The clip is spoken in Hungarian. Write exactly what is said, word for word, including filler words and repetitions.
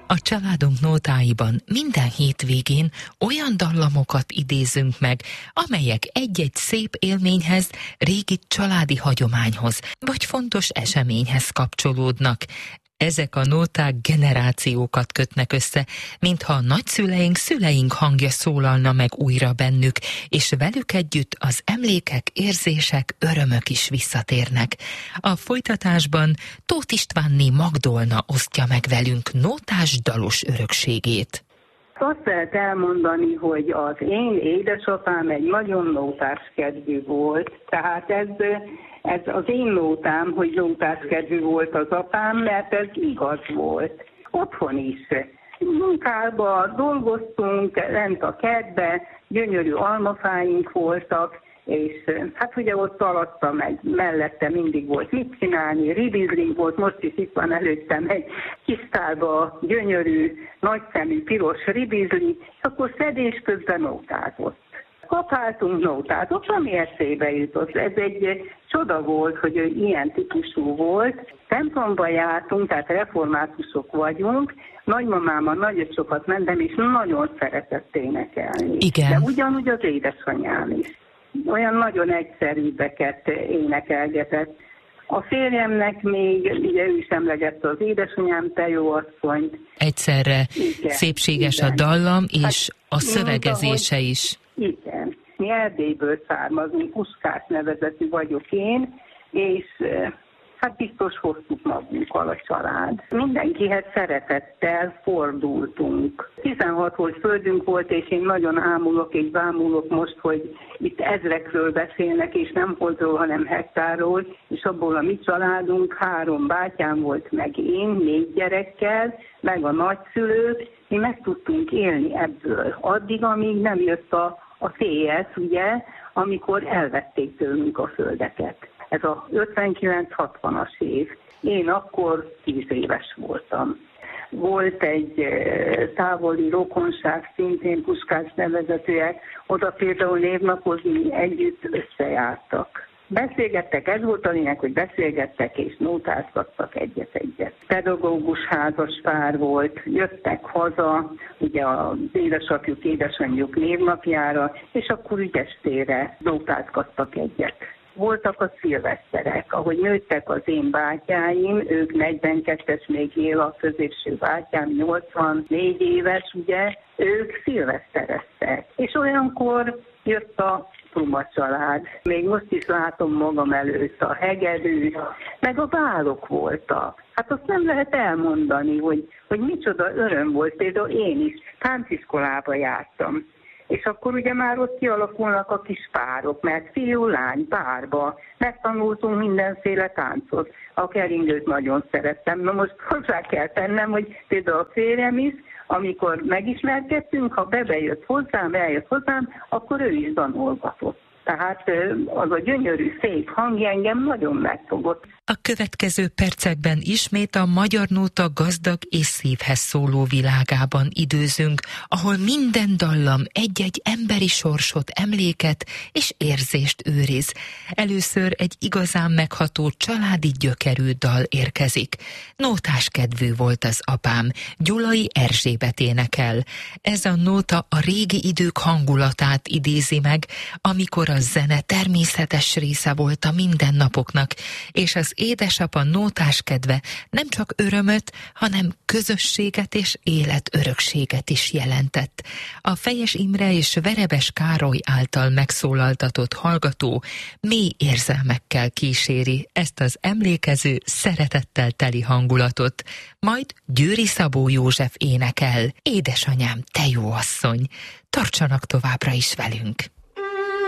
A családunk nótáiban minden hétvégén olyan dallamokat idézünk meg, amelyek egy-egy szép élményhez, régi családi hagyományhoz vagy fontos eseményhez kapcsolódnak. Ezek a nóták generációkat kötnek össze, mintha a nagyszüleink, szüleink hangja szólalna meg újra bennük, és velük együtt az emlékek, érzések, örömök is visszatérnek. A folytatásban Tóth Istvánné Magdolna osztja meg velünk nótás dalos örökségét. Azt lehet elmondani, hogy az én édesapám egy nagyon nótáskedvű volt, tehát ez, ez az én nótám, hogy nótáskedvű volt az apám, mert ez igaz volt. Otthon is. Munkában dolgoztunk, lent a kertbe, gyönyörű almafáink voltak, és hát ugye ott alatta meg mellette mindig volt mit csinálni, ribizling volt, most is itt van előttem egy kis tálba gyönyörű, nagyszemű, piros ribizli, és akkor szedés közben nótázott. Kapáltunk, nótázott, ami eszébe jutott. Ez egy csoda volt, hogy ő ilyen típusú volt. Templomba jártunk, tehát reformátusok vagyunk, nagymamámmal nagyon sokat mentem, és nagyon szeretett énekelni. Igen. De ugyanúgy az édesanyám is. Olyan nagyon egyszerűbbeket énekelgetett. A férjemnek még, ugye ő is emlegette az édesanyám, Tejóasszonyt. Egyszerre igen, szépséges igen. a dallam, és hát, a szövegezése ahogy, is. Igen. Mi Erdélyből származunk, Puskás nevezetű vagyok én, és hát biztos hoztuk magunkkal a család. Mindenkihez szeretettel fordultunk. tizenhat volt földünk volt, és én nagyon ámulok és bámulok most, hogy itt ezrekről beszélnek, és nem holtról, hanem hektárról, és abból a mi családunk három bátyám volt, meg én, négy gyerekkel, meg a nagyszülők, mi meg tudtunk élni ebből. Addig, amíg nem jött a, a té es, ugye, amikor elvették tőlünk a földeket. Ez a ötvenkilenc-hatvanas év. Én akkor tíz éves voltam. Volt egy távoli rokonság, szintén Puskás nevezetűek, oda például névnapozni együtt összejártak. Beszélgettek, ez volt a lényeg, hogy beszélgettek és nótázgattak egyet-egyet. Pedagógus házas pár volt, jöttek haza, ugye az édesapjuk, édesanyjuk névnapjára, és akkor úgy estére nótázgattak egyet. Voltak a szilveszterek, ahogy nőttek az én bátyáim, ők negyvenkettes még él, a középső bátyám nyolcvannégy éves, ugye, ők szilvesztereztek. És olyankor jött a Pruma család. Még most is látom magam előtt a hegedű, meg a bálok voltak. Hát azt nem lehet elmondani, hogy, hogy micsoda öröm volt. Például én is tánciskolába jártam. És akkor ugye már ott kialakulnak a kis párok, mert fiú-lány párba megtanultunk mindenféle táncot. A keringőt nagyon szerettem. Na most hozzá kell tennem, hogy például a férjem is, amikor megismerkedtünk, ha bebejött hozzám, eljött hozzám, akkor ő is danolgatott. Tehát az a gyönyörű, szép hangja engem nagyon megfogott. A következő percekben ismét a magyar nóta gazdag és szívhez szóló világában időzünk, ahol minden dallam egy-egy emberi sorsot, emléket és érzést őriz. Először egy igazán megható családi gyökerű dal érkezik. Nótáskedvű volt az apám, Gyulai Erzsébet énekel. Ez a nóta a régi idők hangulatát idézi meg, amikor a zene természetes része volt a mindennapoknak, és az édesapa nótáskedve nem csak örömöt, hanem közösséget és életörökséget is jelentett. A Fejes Imre és Verebes Károly által megszólaltatott hallgató mély érzelmekkel kíséri ezt az emlékező, szeretettel teli hangulatot, majd Győri Szabó József énekel, Édesanyám, te jó asszony. Tartsanak továbbra is velünk!